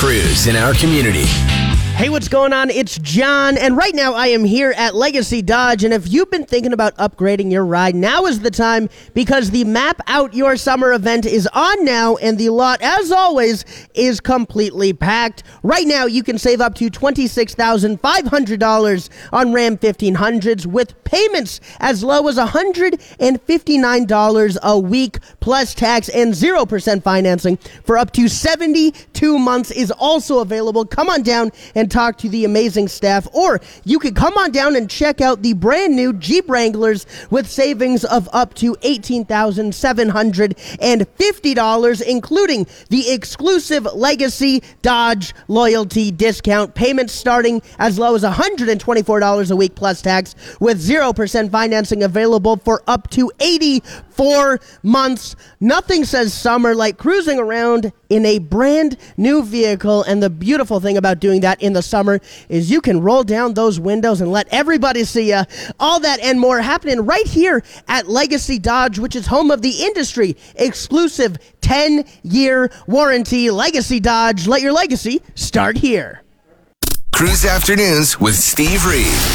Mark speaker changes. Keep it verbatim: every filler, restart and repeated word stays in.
Speaker 1: Cruise in our community.
Speaker 2: Hey, what's going on? It's John, and right now I am here at Legacy Dodge, and if you've been thinking about upgrading your ride, now is the time because the Map Out Your Summer event is on now, and the lot, as always, is completely packed. Right now, you can save up to twenty-six thousand five hundred dollars on Ram fifteen hundreds with payments as low as one hundred fifty-nine dollars a week, plus tax and zero percent financing for up to seventy-two months is also available. Come on down and talk to the amazing staff, or you can come on down and check out the brand new Jeep Wranglers with savings of up to eighteen thousand seven hundred fifty dollars, including the exclusive Legacy Dodge loyalty discount. Payments starting as low as one hundred twenty-four dollars a week plus tax, with zero percent financing available for up to eighty-four months. Nothing says summer like cruising around in a brand new vehicle, and the beautiful thing about doing that in the summer is you can roll down those windows and let everybody see you. All that and more happening right here at Legacy Dodge, which is home of the industry exclusive ten-year warranty. Legacy Dodge, let your legacy start here.
Speaker 1: Cruise Afternoons with Steve Reed.